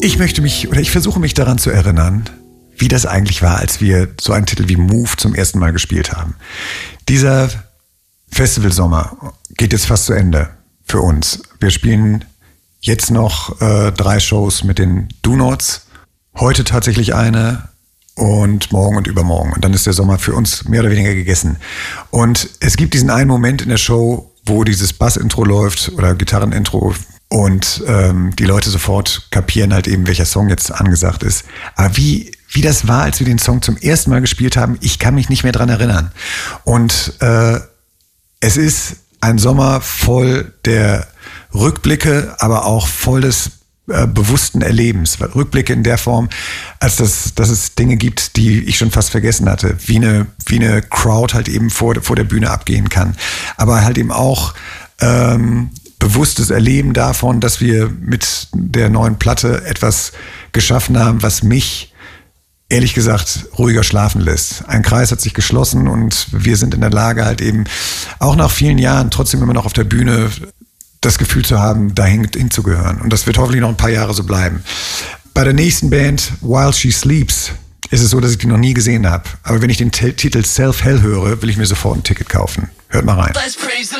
Ich versuche mich daran zu erinnern, wie das eigentlich war, als wir so einen Titel wie Move zum ersten Mal gespielt haben. Dieser Festivalsommer geht jetzt fast zu Ende für uns. Wir spielen jetzt noch 3 Shows mit den Do-Nots. Heute tatsächlich eine und morgen und übermorgen. Und dann ist der Sommer für uns mehr oder weniger gegessen. Und es gibt diesen einen Moment in der Show, wo dieses Bass-Intro läuft oder Gitarren-Intro und die Leute sofort kapieren halt eben, welcher Song jetzt angesagt ist. Aber wie das war, als wir den Song zum ersten Mal gespielt haben, ich kann mich nicht mehr dran erinnern. Und es ist ein Sommer voll der Rückblicke, aber auch voll des bewussten Erlebens. Rückblicke in der Form, als dass es Dinge gibt, die ich schon fast vergessen hatte. Wie eine Crowd halt eben vor der Bühne abgehen kann. Aber halt eben auch bewusstes Erleben davon, dass wir mit der neuen Platte etwas geschaffen haben, was mich ehrlich gesagt ruhiger schlafen lässt. Ein Kreis hat sich geschlossen und wir sind in der Lage halt eben auch nach vielen Jahren trotzdem immer noch auf der Bühne das Gefühl zu haben, dahin hinzugehören. Und das wird hoffentlich noch ein paar Jahre so bleiben. Bei der nächsten Band, While She Sleeps, ist es so, dass ich die noch nie gesehen habe. Aber wenn ich den Titel Self Hell höre, will ich mir sofort ein Ticket kaufen. Hört mal rein.